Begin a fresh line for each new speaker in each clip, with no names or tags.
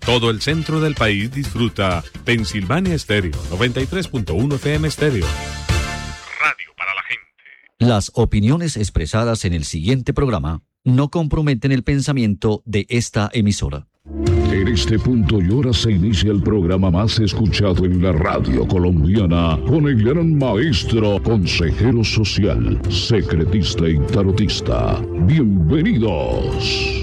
todo el centro del país disfruta Pensilvania Estéreo, 93.1 FM Estéreo. Radio para la gente.
Las opiniones expresadas en el siguiente programa no comprometen el pensamiento de esta emisora.
En este punto y hora se inicia el programa más escuchado en la radio colombiana, con el gran maestro, consejero social, secretista y tarotista. Bienvenidos.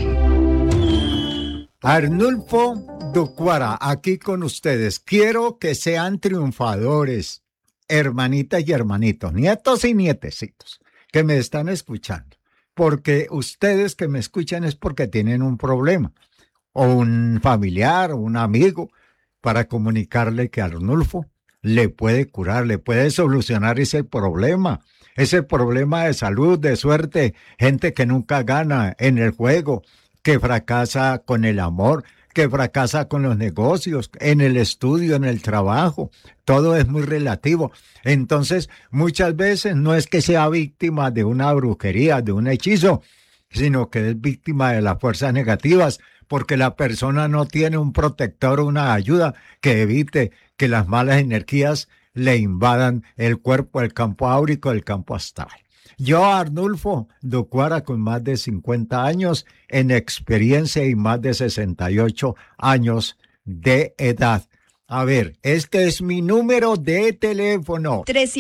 Arnulfo Ducuara, aquí con ustedes. Quiero que sean triunfadores, hermanitas y hermanitos, nietos y nietecitos, que me están escuchando. Porque ustedes que me escuchan es porque tienen un problema, o un familiar, o un amigo, para comunicarle que Arnulfo le puede curar, le puede solucionar ese problema de salud, de suerte, gente que nunca gana en el juego, que fracasa con el amor, que fracasa con los negocios, en el estudio, en el trabajo. Todo es muy relativo. Entonces, muchas veces no es que sea víctima de una brujería, de un hechizo, sino que es víctima de las fuerzas negativas, porque la persona no tiene un protector o una ayuda que evite que las malas energías le invadan el cuerpo, el campo áurico, el campo astral. Yo, Arnulfo Ducuara, con más de 50 años en experiencia y más de 68 años de edad. A ver, este es mi número de teléfono.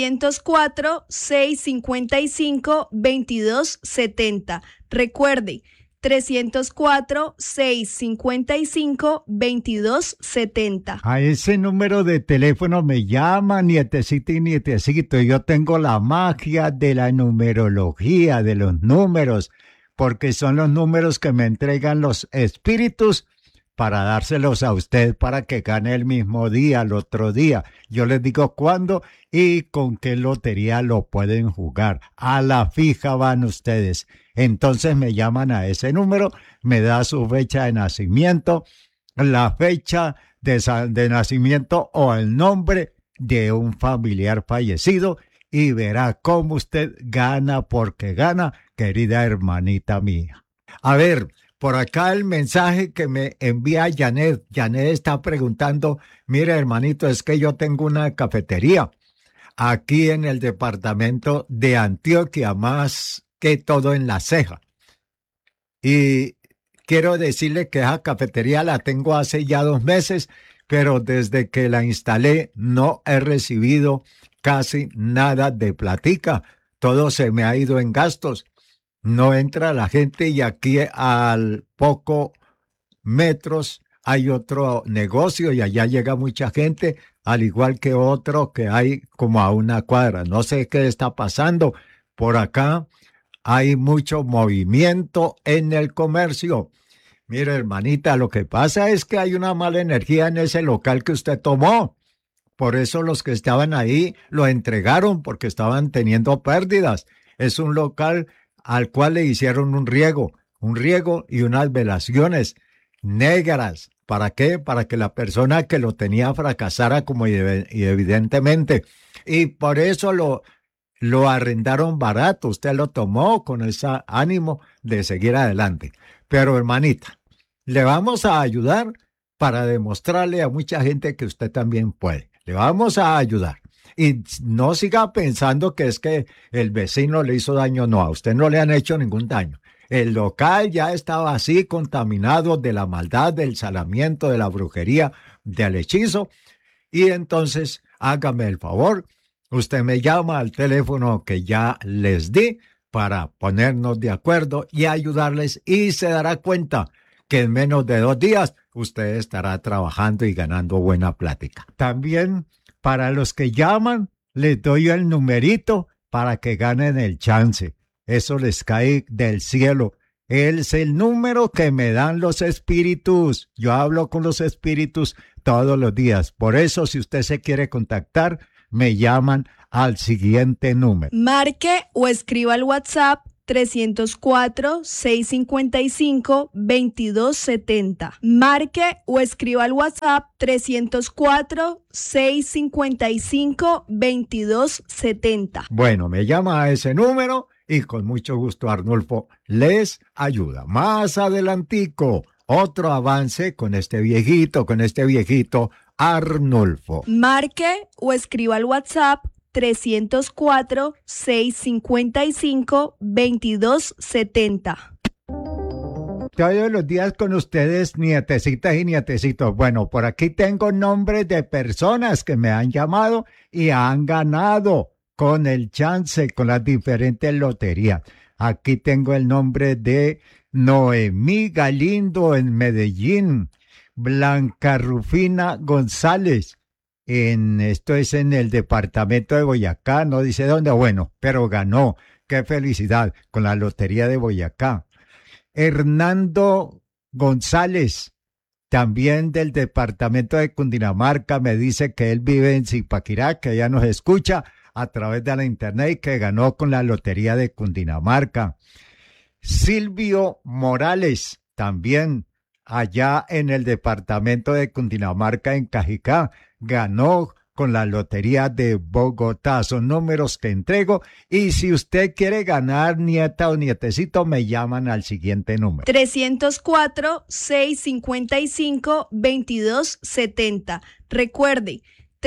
304-655-2270. Recuerde, 304-655-2270.
A ese número de teléfono me llama, nietecito y nietecito. Yo tengo la magia de la numerología, de los números, porque son los números que me entregan los espíritus para dárselos a usted para que gane el mismo día, el otro día. Yo les digo cuándo y con qué lotería lo pueden jugar. A la fija van ustedes. Entonces me llaman a ese número, me da su fecha de nacimiento, la fecha de nacimiento o el nombre de un familiar fallecido y verá cómo usted gana porque gana, querida hermanita mía. A ver, por acá el mensaje que me envía Janet. Janet está preguntando, mire hermanito, es que yo tengo una cafetería aquí en el departamento de Antioquia, más que todo en La Ceja. Y quiero decirle que esa cafetería la tengo hace ya 2 meses, pero desde que la instalé no he recibido casi nada de platica. Todo se me ha ido en gastos. No entra la gente y aquí al poco metros hay otro negocio y allá llega mucha gente, al igual que otro que hay como a 1 cuadra. No sé qué está pasando. Por acá hay mucho movimiento en el comercio. Mire, hermanita, lo que pasa es que hay una mala energía en ese local que usted tomó. Por eso los que estaban ahí lo entregaron, porque estaban teniendo pérdidas. Es un local al cual le hicieron un riego y unas velaciones negras. ¿Para qué? Para que la persona que lo tenía fracasara como evidentemente. Y por eso lo arrendaron barato. Usted lo tomó con ese ánimo de seguir adelante. Pero hermanita, le vamos a ayudar para demostrarle a mucha gente que usted también puede. Le vamos a ayudar. Y no siga pensando que es que el vecino le hizo daño. No, a usted no le han hecho ningún daño. El local ya estaba así contaminado de la maldad, del salamiento, de la brujería, del hechizo. Y entonces, hágame el favor, usted me llama al teléfono que ya les di para ponernos de acuerdo y ayudarles. Y se dará cuenta que en menos de 2 días usted estará trabajando y ganando buena plática. También para los que llaman, les doy el numerito para que ganen el chance. Eso les cae del cielo. Es el número que me dan los espíritus. Yo hablo con los espíritus todos los días. Por eso, si usted se quiere contactar, me llaman al siguiente número.
Marque o escriba al WhatsApp 304-655-2270. Marque o escriba al WhatsApp 304-655-2270.
Bueno, me llama a ese número y con mucho gusto Arnulfo les ayuda. Más adelantico, otro avance con este viejito Arnulfo.
Marque o escriba al WhatsApp 304-655-2270.
Todos los días con ustedes, nietecitas y nietecitos. Bueno, por aquí tengo nombres de personas que me han llamado y han ganado con el chance, con las diferentes loterías. Aquí tengo el nombre de Noemí Galindo en Medellín, Blanca Rufina González, esto es en el departamento de Boyacá, no dice dónde, bueno, pero ganó. Qué felicidad con la lotería de Boyacá. Hernando González, también del departamento de Cundinamarca, me dice que él vive en Zipaquirá, que ya nos escucha a través de la internet y que ganó con la lotería de Cundinamarca. Silvio Morales, también allá en el departamento de Cundinamarca, en Cajicá, ganó con la lotería de Bogotá. Son números que entrego y si usted quiere ganar, nieta o nietecito, me llaman al siguiente número.
304-655-2270. Recuerde,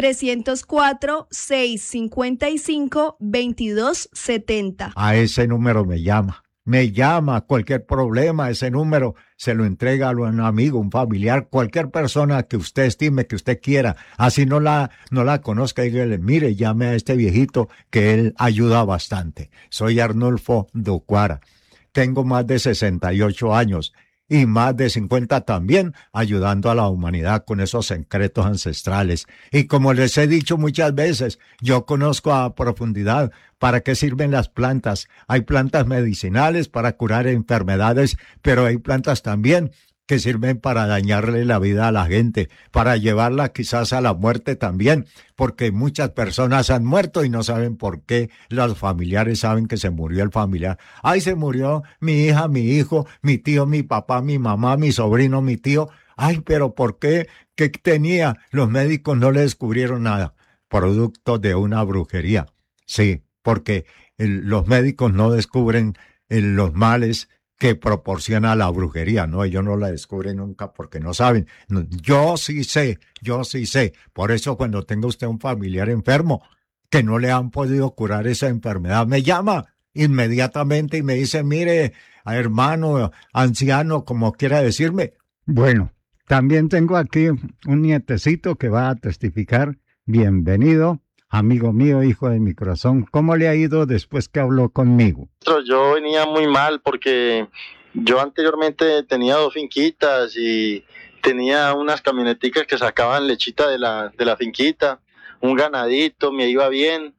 304-655-2270.
A ese número me llama. Cualquier problema, ese número se lo entrega a un amigo, un familiar, cualquier persona que usted estime, que usted quiera. Así no la conozca, dígale, mire, llame a este viejito que él ayuda bastante. Soy Arnulfo Ducuara. Tengo más de 68 años y más de 50 también ayudando a la humanidad con esos secretos ancestrales. Y como les he dicho muchas veces, yo conozco a profundidad para qué sirven las plantas. Hay plantas medicinales para curar enfermedades, pero hay plantas también que sirven para dañarle la vida a la gente, para llevarla quizás a la muerte también, porque muchas personas han muerto y no saben por qué. Los familiares saben que se murió el familiar. Ay, se murió mi hija, mi hijo, mi tío, mi papá, mi mamá, mi sobrino, mi tío. Ay, pero ¿por qué? ¿Qué tenía? Los médicos no le descubrieron nada. Producto de una brujería. Sí, porque los médicos no descubren los males que proporciona la brujería, ¿no? Ellos no la descubren nunca porque no saben. Yo sí sé. Por eso cuando tenga usted un familiar enfermo que no le han podido curar esa enfermedad, me llama inmediatamente y me dice, mire, hermano, anciano, como quiera decirme. Bueno, también tengo aquí un nietecito que va a testificar. Bienvenido. Amigo mío, hijo de mi corazón, ¿cómo le ha ido después que habló conmigo?
Yo venía muy mal porque yo anteriormente tenía 2 finquitas y tenía unas camioneticas que sacaban lechita de la finquita, un ganadito, me iba bien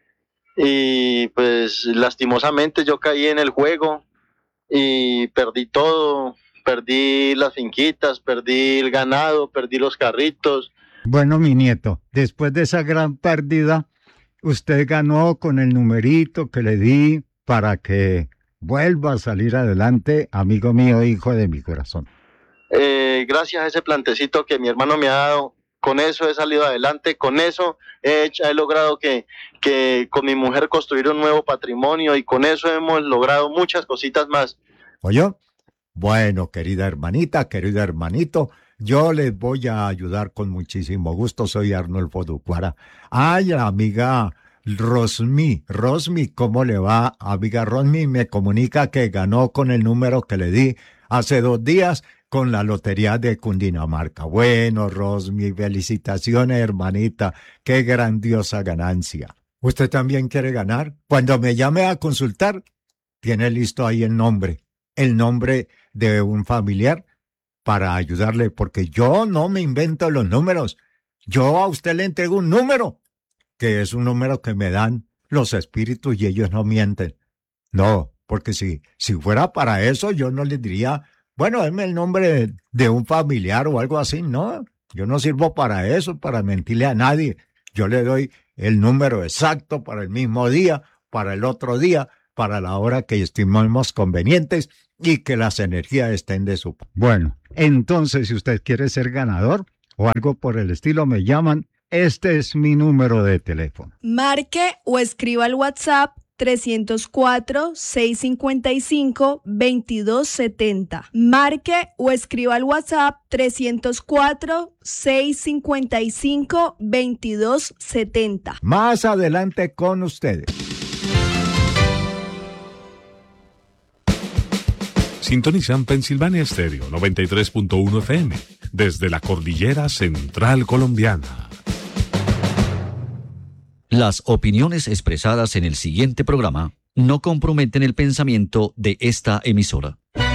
y pues lastimosamente yo caí en el juego y perdí todo, perdí las finquitas, perdí el ganado, perdí los carritos.
Bueno, mi nieto, después de esa gran pérdida, usted ganó con el numerito que le di para que vuelva a salir adelante, amigo mío, hijo de mi corazón.
Gracias a ese plantecito que mi hermano me ha dado, con eso he salido adelante, con eso he logrado que con mi mujer construir un nuevo patrimonio y con eso hemos logrado muchas cositas más.
¿Oye? Bueno, querida hermanita, querido hermanito, yo les voy a ayudar con muchísimo gusto. Soy Arnulfo Ducuara. Ay, amiga Rosmi, ¿cómo le va? Amiga Rosmi me comunica que ganó con el número que le di hace 2 días con la lotería de Cundinamarca. Bueno, Rosmi, felicitaciones, hermanita. Qué grandiosa ganancia. ¿Usted también quiere ganar? Cuando me llame a consultar, tiene listo ahí el nombre de un familiar para ayudarle, porque yo no me invento los números. Yo a usted le entrego un número, que es un número que me dan los espíritus y ellos no mienten. No, porque si fuera para eso, yo no les diría, bueno, denme el nombre de un familiar o algo así. No, yo no sirvo para eso, para mentirle a nadie. Yo le doy el número exacto para el mismo día, para el otro día, para la hora que estimemos convenientes y que las energías estén de su parte. Bueno, entonces si usted quiere ser ganador o algo por el estilo, me llaman. Este es mi número de teléfono.
Marque o escriba al WhatsApp 304-655-2270. Marque o escriba al WhatsApp 304-655-2270.
Más adelante con ustedes.
Sintonizan Pensilvania Estéreo 93.1 FM desde la cordillera central colombiana.
Las opiniones expresadas en el siguiente programa no comprometen el pensamiento de esta emisora.